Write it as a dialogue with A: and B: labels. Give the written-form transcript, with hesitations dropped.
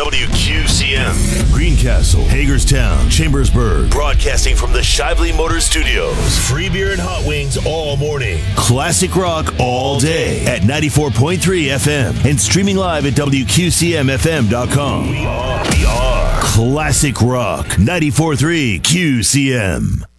A: WQCM. Greencastle, Hagerstown, Chambersburg. Broadcasting from the Shively Motors Studios. Free beer and hot wings all morning. Classic rock all day at 94.3 FM. And streaming live at WQCMFM.com. We are Classic Rock 94.3 QCM.